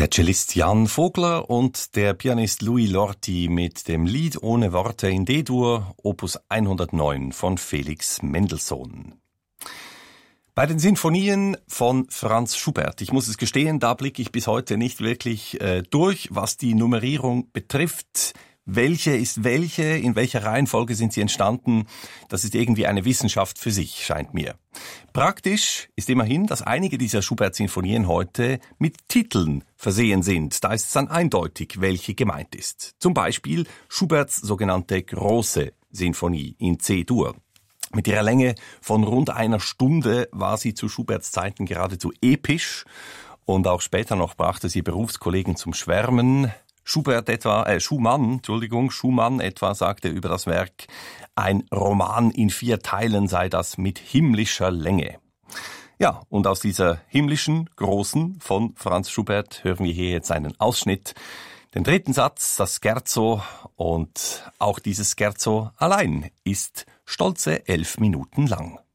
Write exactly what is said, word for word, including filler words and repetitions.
Der Cellist Jan Vogler und der Pianist Louis Lorti mit dem Lied ohne Worte in D-Dur, Opus hundertneun von Felix Mendelssohn. Bei den Sinfonien von Franz Schubert, ich muss es gestehen, da blicke ich bis heute nicht wirklich äh, durch, was die Nummerierung betrifft. Welche ist welche, in welcher Reihenfolge sind sie entstanden? Das ist irgendwie eine Wissenschaft für sich, scheint mir. Praktisch ist immerhin, dass einige dieser Schubert-Sinfonien heute mit Titeln versehen sind. Da ist es dann eindeutig, welche gemeint ist. Zum Beispiel Schuberts sogenannte Große Sinfonie in C-Dur. Mit ihrer Länge von rund einer Stunde war sie zu Schuberts Zeiten geradezu episch. Und auch später noch brachte sie Berufskollegen zum Schwärmen. Schubert etwa, äh, Schumann, Entschuldigung, Schumann etwa sagte über das Werk, ein Roman in vier Teilen sei das mit himmlischer Länge. Ja, und aus dieser himmlischen, großen von Franz Schubert hören wir hier jetzt einen Ausschnitt. Den dritten Satz, das Scherzo, und auch dieses Scherzo allein ist stolze elf Minuten lang.